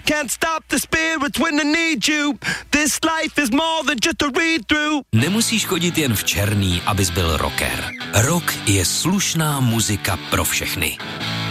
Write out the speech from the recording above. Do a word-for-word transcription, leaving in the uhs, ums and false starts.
Can't stop the spirits when I need you. This life is more than just a read-through. Nemusíš chodit jen v černý, abys byl rocker. Rock je slušná muzika pro všechny.